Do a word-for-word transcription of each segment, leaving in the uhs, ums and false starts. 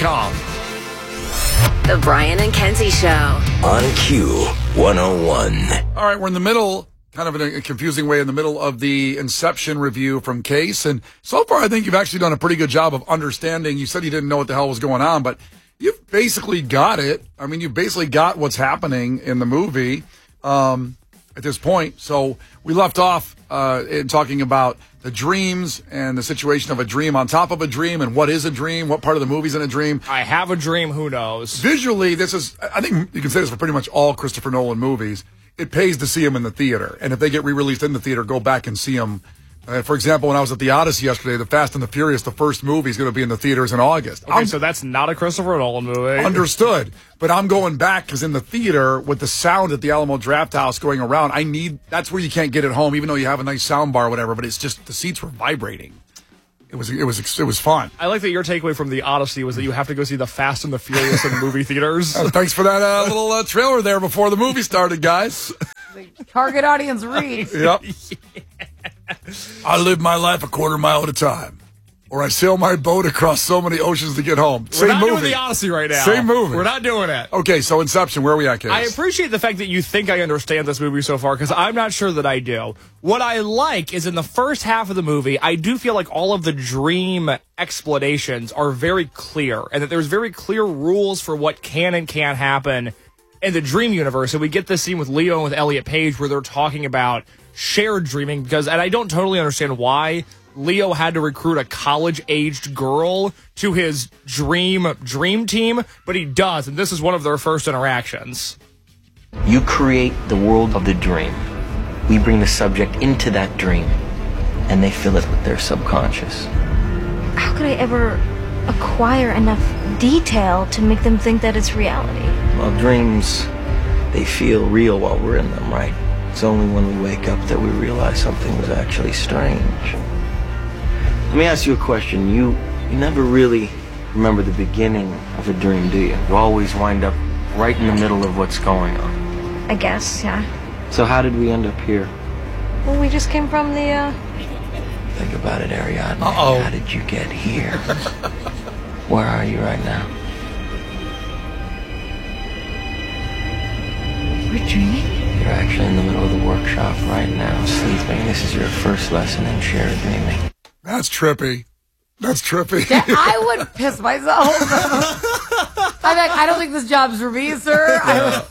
com. The Brian and Kenzie Show. On Q one oh one. All right, we're in the middle, kind of in a confusing way, in the middle of the Inception review from Case. And so far, I think you've actually done a pretty good job of understanding. You said you didn't know what the hell was going on, but you've basically got it. I mean, you've basically got what's happening in the movie um, at this point. So we left off uh, in talking about the dreams and the situation of a dream on top of a dream and what is a dream, what part of the movie's in a dream. I have a dream, who knows? Visually, this is, I think you can say this for pretty much all Christopher Nolan movies. It pays to see them in the theater. And if they get re-released in the theater, go back and see them. Uh, for example, when I was at the Odyssey yesterday, The Fast and the Furious, the first movie, is going to be in the theaters in August. Okay, I'm, so that's not a Christopher Nolan movie. Understood. But I'm going back because in the theater, with the sound at the Alamo Drafthouse going around, I need, that's where you can't get it home, even though you have a nice sound bar or whatever, but it's just, the seats were vibrating. It was, it was, it was fun. I like that your takeaway from the Odyssey was that you have to go see The Fast and the Furious in movie theaters. Uh, thanks for that uh, little uh, trailer there before the movie started, guys. Target audience reach. Yep. I live my life a quarter mile at a time, or I sail my boat across so many oceans to get home. We're Same not movie. doing the Odyssey right now. Same movie. We're not doing it. Okay, so Inception, where are we at, Case? I appreciate the fact that you think I understand this movie so far, because I'm not sure that I do. What I like is in the first half of the movie, I do feel like all of the dream explanations are very clear, and that there's very clear rules for what can and can't happen in the dream universe. And we get this scene with Leo and with Elliot Page where they're talking about shared dreaming, because, and I don't totally understand why Leo had to recruit a college-aged girl to his dream dream team, but he does, and this is one of their first interactions. You create the world of the dream. We bring the subject into that dream, and they fill it with their subconscious. How could I ever acquire enough detail to make them think that it's reality? Well, dreams, they feel real while we're in them, right? It's only when we wake up that we realize something was actually strange. Let me ask you a question. You, you never really remember the beginning of a dream, do you? You always wind up right in the middle of what's going on. I guess, yeah. So how did we end up here? Well, we just came from the, uh... Think about it, Ariadne. Uh-oh. How did you get here? Where are you right now? We're dreaming? You're actually in the middle of the workshop right now, sleeping. This is your first lesson in shared dreaming. That's trippy. That's trippy. Yeah, I would piss myself. I'm like, I don't think this job's for me, sir.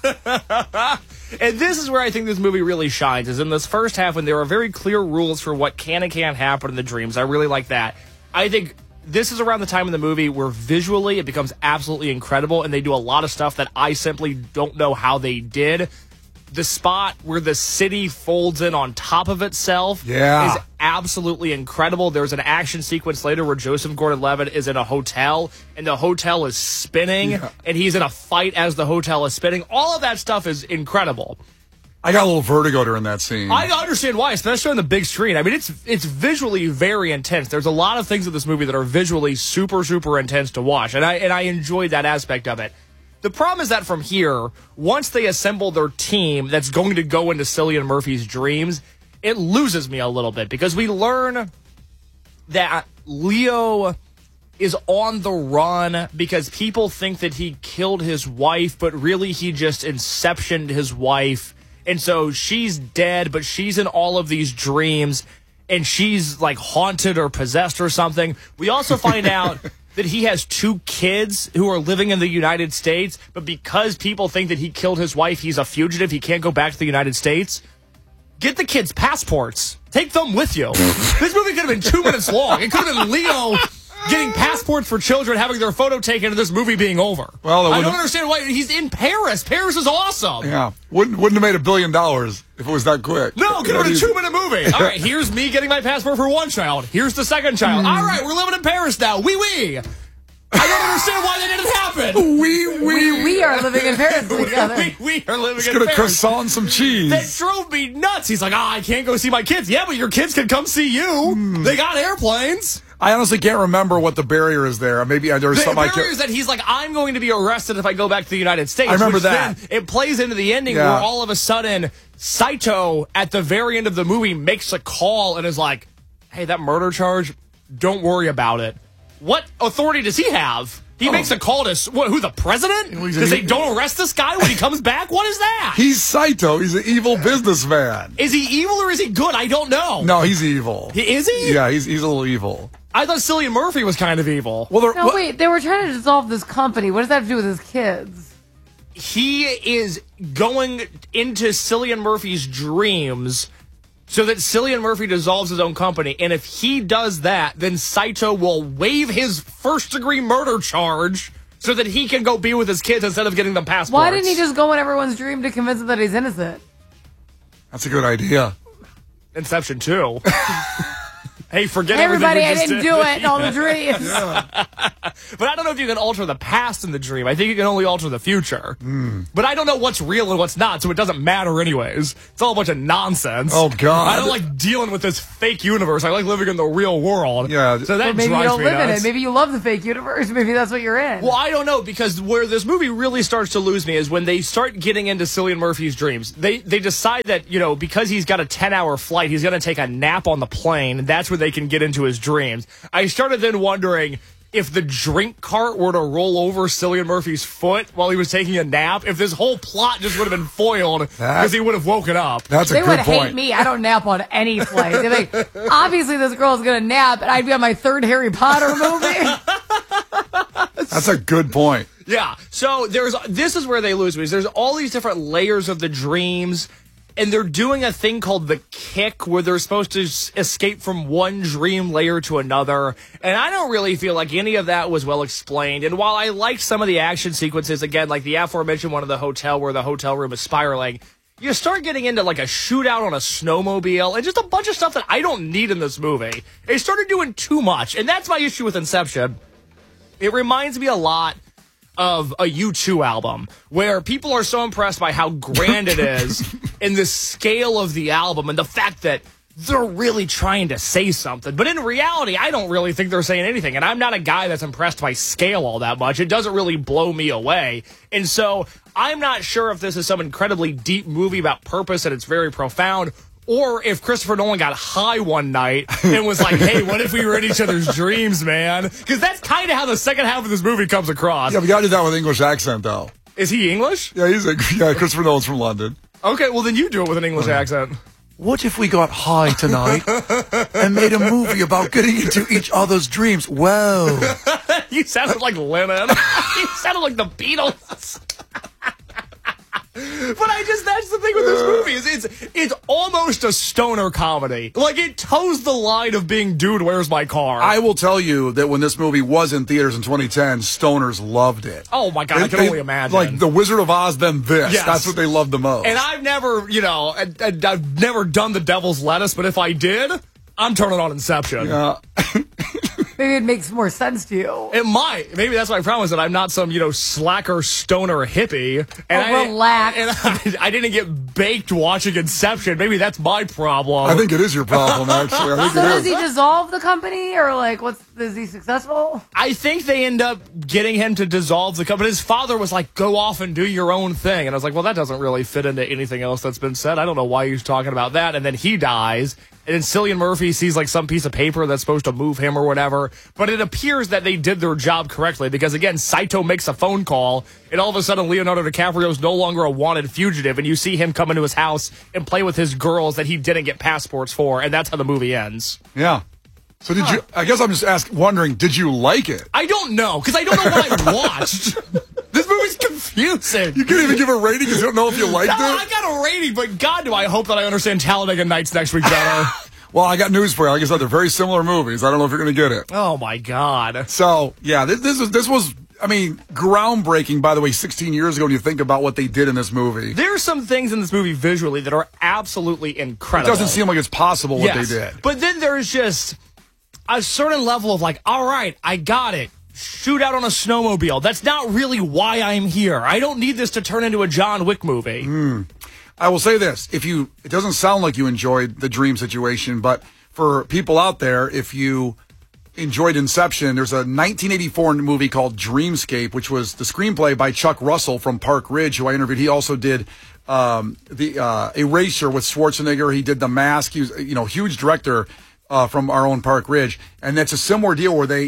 I And this is where I think this movie really shines, is in this first half when there are very clear rules for what can and can't happen in the dreams. I really like that. I think this is around the time in the movie where visually it becomes absolutely incredible, and they do a lot of stuff that I simply don't know how they did. The spot where the city folds in on top of itself Yeah. is absolutely incredible. There's an action sequence later where Joseph Gordon-Levitt is in a hotel, and the hotel is spinning, Yeah. and he's in a fight as the hotel is spinning. All of that stuff is incredible. I got a little vertigo during that scene. I understand why, especially on the big screen. I mean, it's it's visually very intense. There's a lot of things in this movie that are visually super, super intense to watch, and I and I enjoyed that aspect of it. The problem is that from here, once they assemble their team that's going to go into Cillian Murphy's dreams, it loses me a little bit, because we learn that Leo is on the run because people think that he killed his wife, but really he just inceptioned his wife. And so she's dead, but she's in all of these dreams, and she's like haunted or possessed or something. We also find out that he has two kids who are living in the United States, but because people think that he killed his wife, he's a fugitive, he can't go back to the United States. Get the kids' passports. Take them with you. This movie could have been two minutes long. It could have been Leo getting passports for children, having their photo taken, and this movie being over. Well, it I don't wouldn't- understand why. He's in Paris. Paris is awesome. Yeah. Wouldn't, wouldn't have made a billion dollars if it was that quick. No, could have been a two-minute movie. All right, here's me getting my passport for one child. Here's the second child. All right, we're living in Paris now. Wee wee. I don't understand why that didn't happen. We, we, we, we are living in Paris together. We, we are living Just in gonna Paris. croissant and some cheese. That drove me nuts. He's like, ah, I can't go see my kids. Yeah, but your kids can come see you. They got airplanes. I honestly can't remember what the barrier is there. Maybe I, there's The something I barrier can't. is that he's like, I'm going to be arrested if I go back to the United States. I remember which that. Then it plays into the ending Yeah. where all of a sudden Saito at the very end of the movie makes a call and is like, hey, that murder charge, don't worry about it. what authority does he have? He Oh. makes a call to s- what, who, the president? Well, he's To an say, e- don't arrest this guy when he comes back? What is that? He's Saito. He's an evil businessman. Is he evil or is he good? I don't know. No, he's evil. He, is he? Yeah, he's he's a little evil. I thought Cillian Murphy was kind of evil. Well, No, wait, they were trying to dissolve this company. What does that have to do with his kids? He is going into Cillian Murphy's dreams so that Cillian Murphy dissolves his own company. And if he does that, then Saito will waive his first-degree murder charge so that he can go be with his kids instead of getting them passports. Why didn't he just go in everyone's dream to convince them that he's innocent? That's a good idea. Inception two. Hey, forget Hey, everybody, I everything we didn't just do did. it. All the dreams. But I don't know if you can alter the past in the dream. I think you can only alter the future. But I don't know what's real and what's not, so it doesn't matter anyways. It's all a bunch of nonsense. Oh, God. I don't like dealing with this fake universe. I like living in the real world. Yeah. So that Or maybe you drives don't me live in nuts. it. Maybe you love the fake universe. Maybe that's what you're in. Well, I don't know, because where this movie really starts to lose me is when they start getting into Cillian Murphy's dreams. They they decide that, you know, because he's got a ten-hour flight, he's going to take a nap on the plane, and that's where they can get into his dreams. I started then wondering if the drink cart were to roll over Cillian Murphy's foot while he was taking a nap, if this whole plot just would have been foiled because he would have woken up. That's a They good would point. hate me. I don't nap on any flight. They're like, obviously this girl's gonna nap, and I'd be on my third Harry Potter movie. That's a good point. Yeah. So there's this is where they lose me. is There's all these different layers of the dreams, and they're doing a thing called the kick where they're supposed to s- escape from one dream layer to another. And I don't really feel like any of that was well explained. And while I like some of the action sequences, again, like the aforementioned one of the hotel where the hotel room is spiraling, you start getting into like a shootout on a snowmobile and just a bunch of stuff that I don't need in this movie. They started doing too much. And that's my issue with Inception. It reminds me a lot of a U two album where people are so impressed by how grand it is and the scale of the album and the fact that they're really trying to say something. But in reality, I don't really think they're saying anything. And I'm not a guy that's impressed by scale all that much. It doesn't really blow me away. And so I'm not sure if this is some incredibly deep movie about purpose and it's very profound, or if Christopher Nolan got high one night and was like, hey, what if we were in each other's dreams, man? Because that's kind of how the second half of this movie comes across. Yeah, we got to do that with English accent, though. Is he English? Yeah, he's a, yeah, Christopher Nolan's from London. Okay, well, then you do it with an English accent. What if we got high tonight and made a movie about getting into each other's dreams? Whoa. You sounded like Lennon. You sounded like the Beatles. But I just, that's the thing with this movie, is it's it's almost a stoner comedy. Like, it toes the line of being, dude, where's my car? I will tell you that when this movie was in theaters in twenty ten, stoners loved it. Oh, my God, I can They- only imagine. Like The Wizard of Oz, then this. Yes. That's what they loved the most. And I've never, you know, I, I, I've never done the devil's lettuce, but if I did, I'm turning on Inception. Uh, Maybe it makes more sense to you. It might. Maybe that's my problem, is that I'm not some, you know, slacker stoner hippie. And Oh, I, relax. And I, I didn't get baked watching Inception. Maybe that's my problem. I think it is your problem, actually. I think So it does is. he dissolve the company, or like, what's is he successful? I think they end up getting him to dissolve the company. His father was like, go off and do your own thing. And I was like, well, that doesn't really fit into anything else that's been said. I don't know why he's talking about that. And then he dies. And then Cillian Murphy sees like some piece of paper that's supposed to move him or whatever. But it appears that they did their job correctly, because again, Saito makes a phone call and all of a sudden Leonardo DiCaprio is no longer a wanted fugitive. And you see him come into his house and play with his girls that he didn't get passports for. And that's how the movie ends. Yeah. So did you, I guess I'm just ask, wondering, did you like it? I don't know, because I don't know what I watched. This movie's confusing. You can't even give a rating because you don't know if you liked No, it? I got a rating, but God, do I hope that I understand Talladega Nights next week better. Well, I got news for you. Like I said, they're very similar movies. I don't know if you're going to get it. Oh, my God. So, yeah, this, this was, this was, I mean, groundbreaking, by the way, sixteen years ago when you think about what they did in this movie. There are some things in this movie visually that are absolutely It incredible. doesn't seem like it's possible what Yes. they did. But then there's just a certain level of like, all right, I got it. Shoot out on a snowmobile. That's not really why I'm here. I don't need this to turn into a John Wick movie. Mm. I will say this. If you, it doesn't sound like you enjoyed the dream situation, but for people out there, if you enjoyed Inception, there's a nineteen eighty-four movie called Dreamscape, which was the screenplay by Chuck Russell from Park Ridge, who I interviewed. He also did um, the uh, Eraser with Schwarzenegger. He did The Mask. He was, you know, huge director uh, from our own Park Ridge. And that's a similar deal where they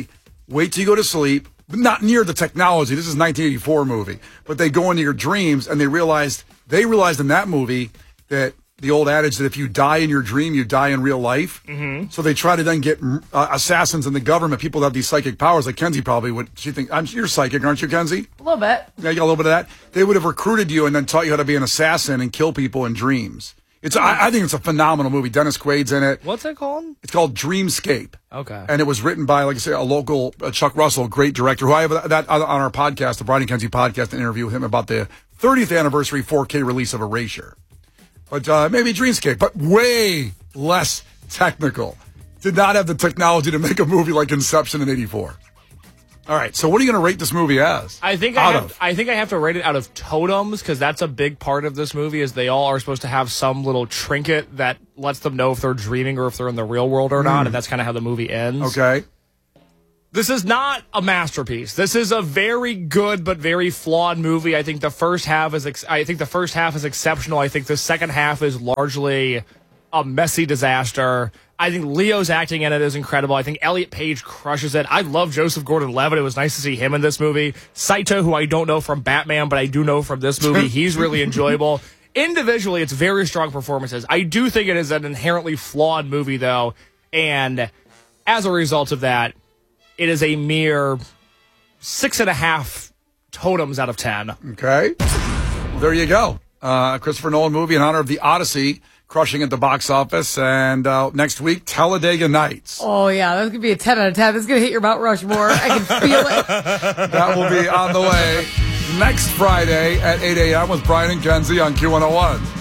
wait till you go to sleep, but not near the technology. This is a nineteen eighty-four movie. But they go into your dreams, and they realized, they realized in that movie that the old adage that if you die in your dream, you die in real life. Mm-hmm. So they try to then get uh, assassins in the government, people that have these psychic powers, like Kenzie probably would. She think, I'm, you're psychic, aren't you, Kenzie? A little bit. Yeah, you got a little bit of that. They would have recruited you and then taught you how to be an assassin and kill people in dreams. It's, I, I think it's a phenomenal movie. Dennis Quaid's in it. What's it called? It's called Dreamscape. Okay. And it was written by, like I say, a local uh, Chuck Russell, great director, who I have that on our podcast, the Brian and Kenzie podcast, an interview with him about the thirtieth anniversary four K release of Erasure. But uh, maybe Dreamscape, but way less technical. Did not have the technology to make a movie like Inception in eighty-four. All right, so what are you going to rate this movie as? I think I out have, of? I think I have to rate it out of totems, because that's a big part of this movie, is they all are supposed to have some little trinket that lets them know if they're dreaming or if they're in the real world or not, and that's kind of how the movie ends. Okay. This is not a masterpiece. This is a very good but very flawed movie. I think the first half is ex- I think the first half is exceptional. I think the second half is largely a messy disaster. I think Leo's acting in it is incredible. I think Elliot Page crushes it. I love Joseph Gordon-Levitt. It was nice to see him in this movie. Saito, who I don't know from Batman, but I do know from this movie, he's really enjoyable. Individually, it's very strong performances. I do think it is an inherently flawed movie, though, and as a result of that, it is a mere six and a half totems out of ten. Okay. Well, there you go. Uh, Christopher Nolan movie in honor of the Odyssey, crushing at the box office. And uh, next week, Talladega Nights. Oh, yeah. That's going to be a ten out of ten. This is going to hit your Mount Rushmore. I can feel it. That will be on the way next Friday at eight a.m. with Brian and Kenzie on Q one oh one.